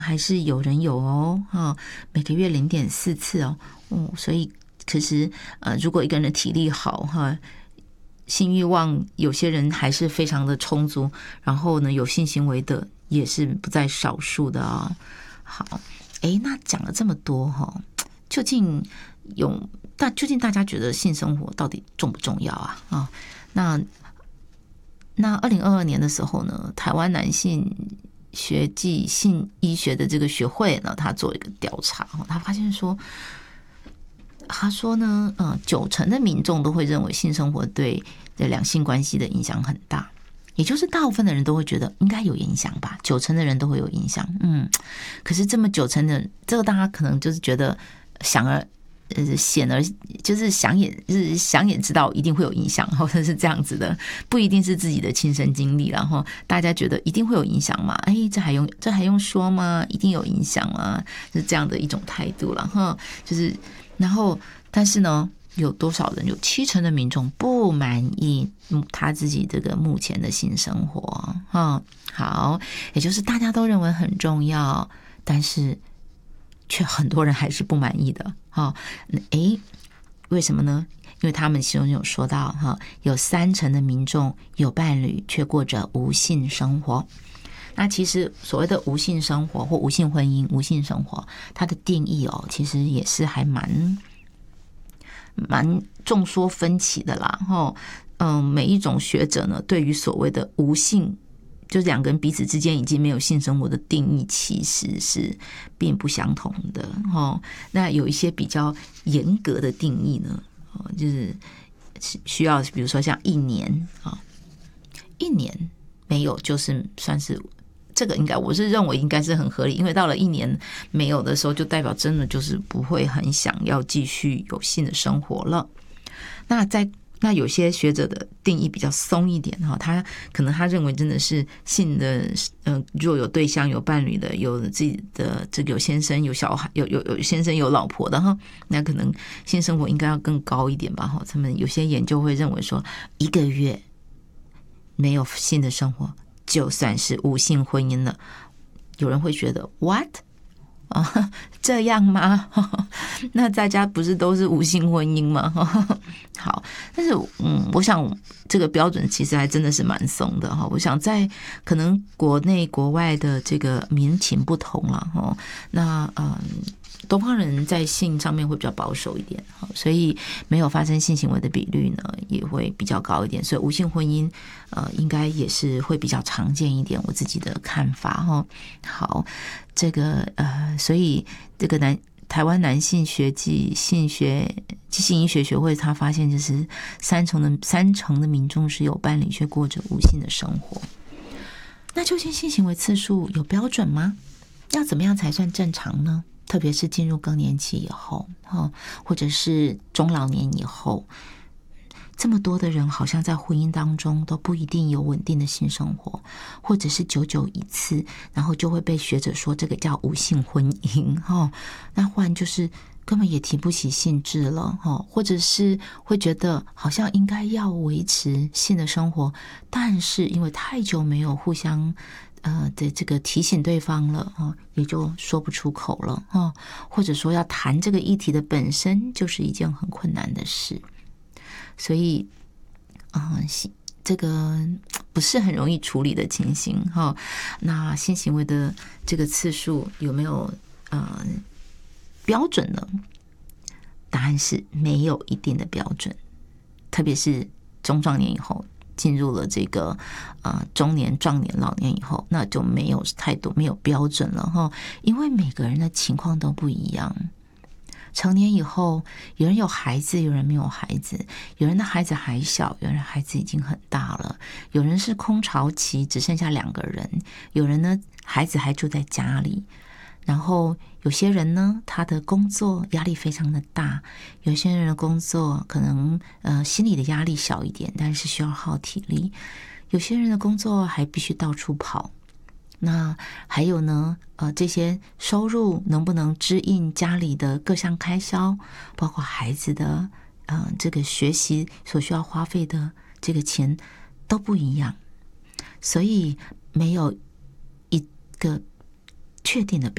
还是有人有哦，每个月0.4次哦，所以其实如果一个人的体力好性欲望有些人还是非常的充足，然后呢有性行为的也是不在少数的啊。好，那讲了这么多究竟大家觉得性生活到底重不重要啊？那2022年的时候呢，台湾男性学暨性医学的这个学会呢，他做一个调查，他发现说，他说呢，90%的民众都会认为性生活对两性关系的影响很大，也就是大部分的人都会觉得应该有影响吧，90%的人都会有影响。可是这么90%的这个大家可能就是觉得显而就是想也知道一定会有影响，或者是这样子的，不一定是自己的亲身经历，然后大家觉得一定会有影响嘛？这还用说吗？一定有影响啊，是这样的一种态度了哈。然后但是呢，有多少人？有70%的民众不满意他自己这个目前的性生活好，也就是大家都认为很重要，但是却很多人还是不满意的为什么呢？因为他们其中有说到有30%的民众有伴侣却过着无性生活。那其实所谓的无性生活或无性婚姻、无性生活，它的定义其实也是还蛮众说纷纭的啦。每一种学者呢，对于所谓的无性，就是两个人彼此之间已经没有性生活的定义，其实是并不相同的那有一些比较严格的定义呢，就是需要，比如说像1年没有，就是算是这个我是认为应该是很合理，因为到了1年没有的时候，就代表真的就是不会很想要继续有性的生活了。那有些学者的定义比较松一点他可能他认为真的是性的如果有对象有伴侣的，有自己的这个有先生有小孩，有先生有老婆的那可能性生活应该要更高一点吧他们有些研究会认为说1个月没有性的生活就算是无性婚姻了。有人会觉得 what？这样吗？那大家不是都是无性婚姻吗？好，但是我想这个标准其实还真的是蛮松的我想在可能国内国外的这个民情不同了那东方人在性上面会比较保守一点所以没有发生性行为的比率呢也会比较高一点，所以无性婚姻应该也是会比较常见一点，我自己的看法好，这个所以这个台湾男性学暨性医学学会他发现就是30%的民众是有伴侣却过着无性的生活。那究竟性行为次数有标准吗？要怎么样才算正常呢？特别是进入更年期以后或者是中老年以后，这么多的人好像在婚姻当中都不一定有稳定的性生活，或者是久久一次，然后就会被学者说这个叫无性婚姻那换就是根本也提不起兴致了或者是会觉得好像应该要维持性的生活，但是因为太久没有互相的这个提醒对方了也就说不出口了或者说要谈这个议题的本身就是一件很困难的事，所以这个不是很容易处理的情形那性行为的这个次数有没有标准呢？答案是没有一定的标准，特别是中壮年以后进入了这个中年、壮年、老年以后，那就没有太多没有标准了因为每个人的情况都不一样。成年以后，有人有孩子，有人没有孩子，有人的孩子还小，有人的孩子已经很大了，有人是空巢期，只剩下2个人，有人呢孩子还住在家里，然后有些人呢他的工作压力非常的大，有些人的工作可能心理的压力小一点，但是需要耗体力，有些人的工作还必须到处跑，那还有呢这些收入能不能支应家里的各项开销，包括孩子的这个学习所需要花费的这个钱都不一样，所以没有一个确定的